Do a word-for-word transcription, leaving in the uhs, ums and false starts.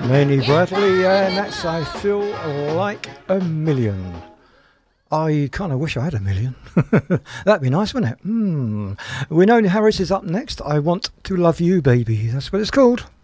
Manny Bradley, and that's I Feel Like a Million. I kind of wish I had a million. That'd be nice, wouldn't it? Hmm. Winona Harris is up next. I Want to Love You, Baby. That's what it's called.